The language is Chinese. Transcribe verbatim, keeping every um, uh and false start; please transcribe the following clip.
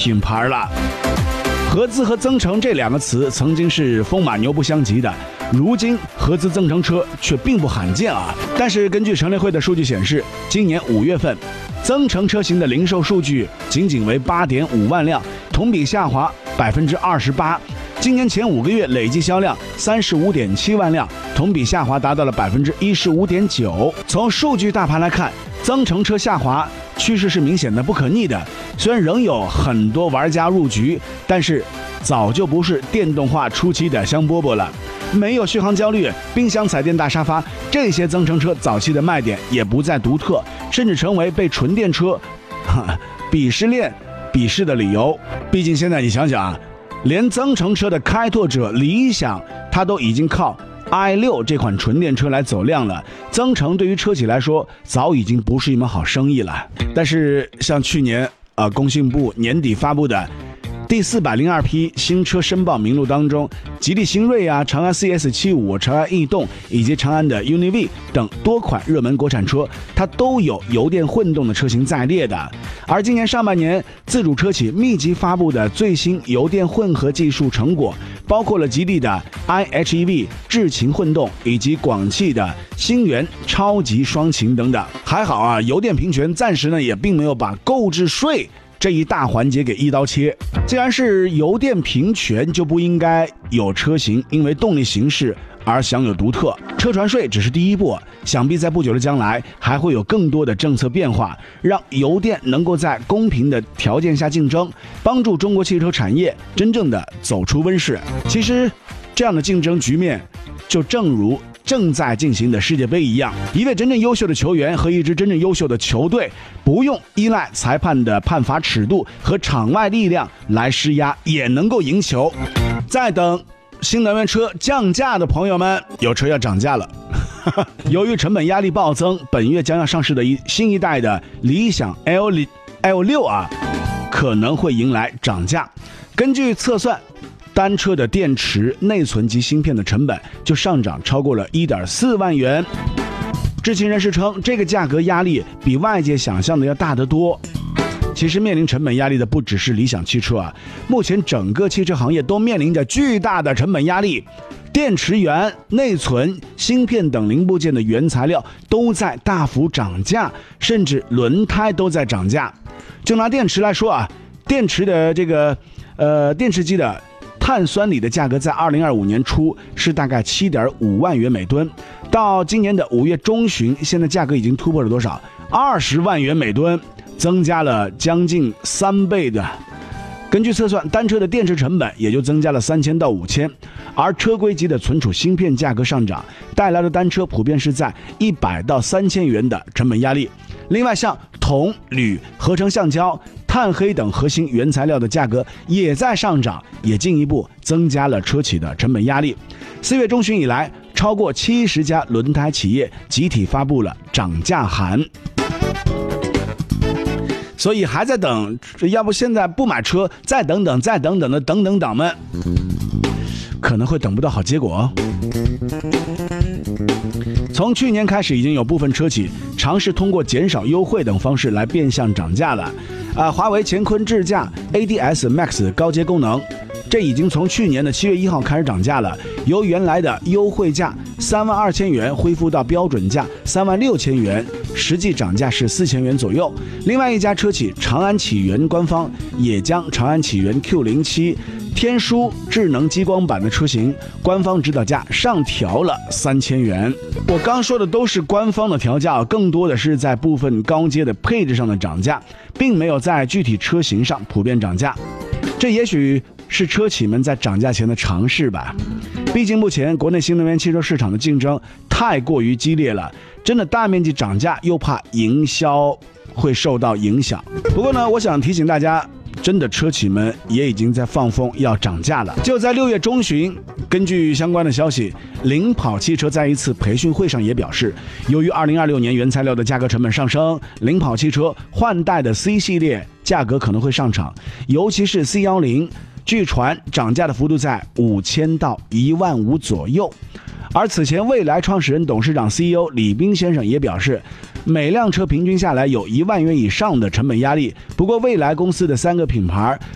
品牌了。合资和增程这两个词曾经是风马牛不相及的，如今合资增程车却并不罕见啊。但是根据乘联会的数据显示，今年五月份增程车型的零售数据仅仅为 八点五万辆，同比下滑 百分之二十八。今年前五个月累计销量 三十五点七万辆，同比下滑达到了 百分之一十五点九。从数据大盘来看，增程车下滑趋势是明显的、不可逆的。虽然仍有很多玩家入局，但是早就不是电动化初期的香饽饽了。没有续航焦虑、冰箱彩电大沙发，这些增程车早期的卖点也不再独特，甚至成为被纯电车鄙视链鄙视的理由。毕竟现在你想想啊，连增程车的开拓者理想，它都已经靠 i 六 这款纯电车来走量了。增程对于车企来说，早已经不是一门好生意了。但是像去年呃，工信部年底发布的第四百零二批新车申报名录当中，吉利星瑞啊、长安 C S 七十五、长安逸动以及长安的 U N I V 等多款热门国产车，它都有油电混动的车型在列的。而今年上半年，自主车企密集发布的最新油电混合技术成果，包括了吉利的 I H E V 智擎混动以及广汽的星源超级双擎等等。还好啊，油电平权暂时呢也并没有把购置税这一大环节给一刀切。既然是油电平权，就不应该有车型因为动力形式而享有独特。车船税只是第一步，想必在不久的将来还会有更多的政策变化，让油电能够在公平的条件下竞争，帮助中国汽车产业真正的走出温室。其实这样的竞争局面就正如正在进行的世界杯一样，一位真正优秀的球员和一支真正优秀的球队，不用依赖裁判的判罚尺度和场外力量来施压，也能够赢球。在等新能源车降价的朋友们，有车要涨价了。由于成本压力暴增，本月将要上市的一新一代的理想 L L 六啊，可能会迎来涨价。根据测算，单车的电池、内存及芯片的成本就上涨超过了 一点四万元。知情人士称，这个价格压力比外界想象的要大得多。其实面临成本压力的不只是理想汽车啊，目前整个汽车行业都面临着巨大的成本压力，电池元、内存、芯片等零部件的原材料都在大幅涨价，甚至轮胎都在涨价。就拿电池来说啊，电池的这个呃电池机的碳酸锂的价格在二零二五年初是大概 七点五万元每吨，到今年的五月中旬，现在价格已经突破了多少？二十万元每吨，增加了将近三倍的。根据测算，单车的电池成本也就增加了三千到五千，而车规级的存储芯片价格上涨带来的单车普遍是在一百到三千元的成本压力。另外，像铜、铝、合成橡胶、碳黑等核心原材料的价格也在上涨，也进一步增加了车企的成本压力。四月中旬以来，超过七十家轮胎企业集体发布了涨价函。所以还在等，要不现在不买车，再等等，再等等的等等党们，可能会等不到好结果哦。从去年开始，已经有部分车企尝试通过减少优惠等方式来变相涨价了。啊，华为乾坤智驾 A D S Max 高阶功能，这已经从去年的七月一号开始涨价了，由原来的优惠价三万二千元恢复到标准价三万六千元，实际涨价是四千元左右。另外一家车企长安启源官方也将长安启源 Q 零七天书智能激光版的车型官方指导价上调了三千元。我刚说的都是官方的调价，更多的是在部分高阶的配置上的涨价，并没有在具体车型上普遍涨价。这也许是车企们在涨价前的尝试吧。毕竟目前国内新能源汽车市场的竞争太过于激烈了，真的大面积涨价又怕营销会受到影响。不过呢，我想提醒大家，真的车企们也已经在放风要涨价了。就在六月中旬，根据相关的消息，领跑汽车在一次培训会上也表示，由于二零二六年原材料的价格成本上升，领跑汽车换代的 C 系列价格可能会上涨，尤其是 C 一零，据传涨价的幅度在五千到一万五左右。而此前蔚来创始人、董事长 C E O 李斌先生也表示，每辆车平均下来有一万元以上的成本压力。不过蔚来公司的三个品牌